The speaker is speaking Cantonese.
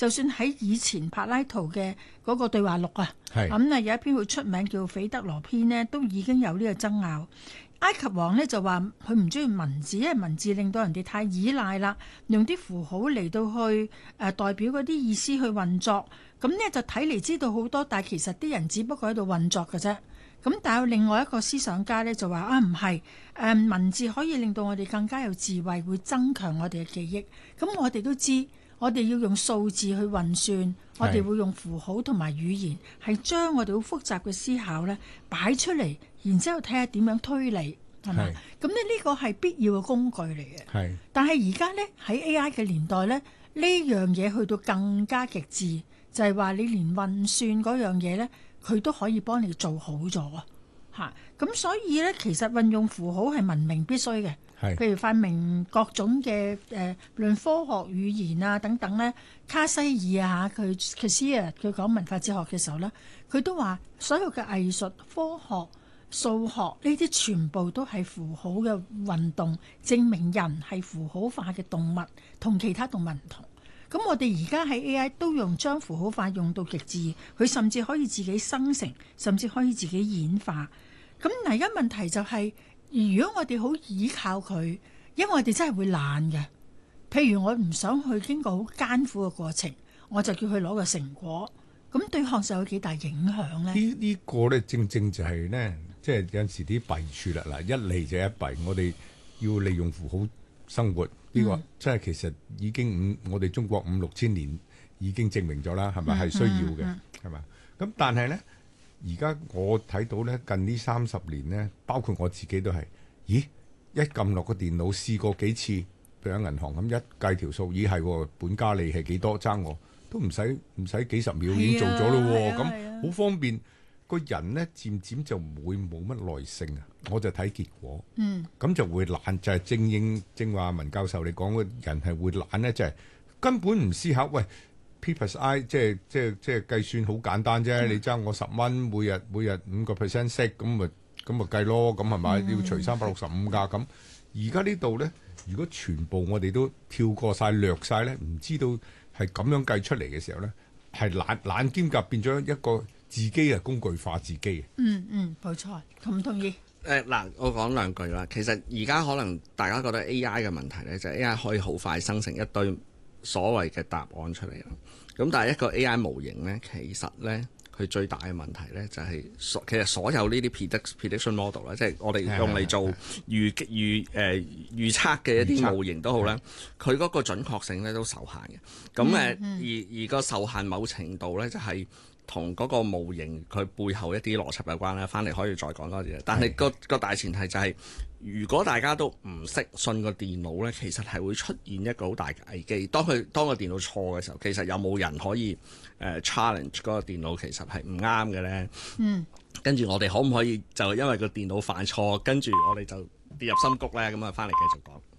就算喺以前柏拉圖嘅嗰個對話錄啊，咁有一篇好出名叫《斐德羅篇》呢，都已經有呢個爭拗。埃及王呢就話佢唔中意文字，因為文字令到人哋太依賴啦，用啲符號嚟到去代表嗰啲意思去運作。咁呢就睇嚟知道好多，但係其實啲人只不過喺度運作嘅啫。咁但係另外一個思想家呢就話唔係，文字可以令到我哋更加有智慧，會增強我哋嘅記憶。咁我哋都知，我哋要用數字去運算，我哋會用符號同埋語言，係將我哋好複雜嘅思考呢擺出嚟，然之後睇下點樣推理，係咪？咁呢個係必要嘅工具嚟嘅。但係而家呢，喺 AI 嘅年代呢，呢樣嘢去到更加極致，就係話你連運算嗰樣嘢呢，佢都可以幫你做好咗啊！咁所以呢，其實運用符號係文明必須嘅。譬如發明各種嘅論科學語言啊等等呢，卡西爾啊佢佢講文化哲學嘅時候呢，佢都話所有嘅藝術、科學、數學呢啲全部都係符號嘅運動，證明人係符號化嘅動物，同其他動物唔同。咁我哋而家喺 AI 都用將符號化用到極致，佢甚至可以自己生成，甚至可以自己演化。咁而家問題就係，如果我哋好依靠佢，因為我哋真係會懶嘅。譬如我唔想去經過好艱苦嘅過程，我就叫佢攞個成果，咁對學術有幾大影響呢？ 呢個呢，正正就係呢，即係有陣時啲弊處啦。嗱，一嚟就一弊，我哋要利用符號生活。呢個即係其實已經我哋中國5、6千年已經證明咗啦，係咪係需要嘅，係嘛？咁但係呢，而家我睇到呢，近呢30年呢，包括我自己都係，咦？一撳落個電腦試過幾次，譬如喺銀行咁一計條數，咦係本加利係幾多爭我，都唔使幾十秒已經做咗咯喎，咁好方便。個人呢，漸漸就會冇乜耐性啊！我就睇結果，咁就會懶，就係正話文教授你講嘅人係會懶呢，就係根本唔思考。喂 P plus I 即係計算好簡單啫，你爭我10蚊，每日5% 息，咁咪計咯，咁係咪要除365㗎？咁而家呢度呢，如果全部我哋都跳過晒略晒呢，唔知道係咁樣計出嚟嘅時候呢，係懶兼夾變咗一個。自己嘅工具化自己。 冇錯，同唔同意？ 嗱，我講兩句啦。其實而家可能大家覺得 AI 嘅問題呢，就係 AI 可以好快生成一堆所謂嘅答案出嚟啦。咁但係一個 AI 模型呢，其實呢，佢最大嘅問題呢，就係其實所有呢啲 prediction model 啦，即係我哋用嚟做預測嘅一啲模型都好啦，佢嗰個準確性呢都受限嘅。咁而個受限某程度呢，就係同嗰個模型佢背後一啲邏輯有關啦，翻嚟可以再講多啲。但係個大前提就係，如果大家都唔識信個電腦呢，其實係會出現一個好大嘅危機。當個電腦錯嘅時候，其實有冇人可以challenge 嗰個電腦其實係唔啱嘅呢？跟住我哋可唔可以就因為個電腦犯錯，跟住我哋就跌入深谷呢？咁啊，翻嚟繼續講。